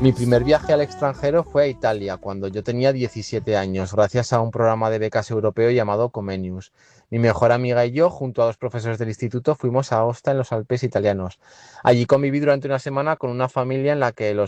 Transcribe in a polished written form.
Mi primer viaje al extranjero fue a Italia, cuando yo tenía 17 años, gracias a un programa de becas europeo llamado Comenius. Mi mejor amiga y yo, junto a dos profesores del instituto, fuimos a Aosta en los Alpes italianos. Allí conviví durante una semana con una familia en la que los